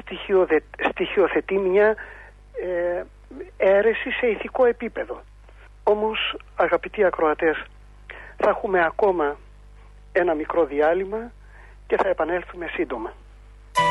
στοιχειοθετεί μια αίρεση σε ηθικό επίπεδο. Όμως, αγαπητοί ακροατές, θα έχουμε ακόμα ένα μικρό διάλειμμα και θα επανέλθουμε σύντομα.